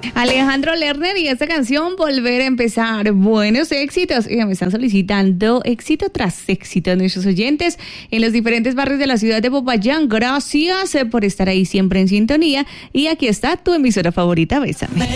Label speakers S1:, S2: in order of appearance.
S1: Alejandro Lerner y esta canción Volver a Empezar. Buenos éxitos. Me están solicitando éxito tras éxito a nuestros oyentes en los diferentes barrios de la ciudad de Popayán. Gracias por estar ahí siempre en sintonía. Y aquí está tu emisora favorita, Bésame.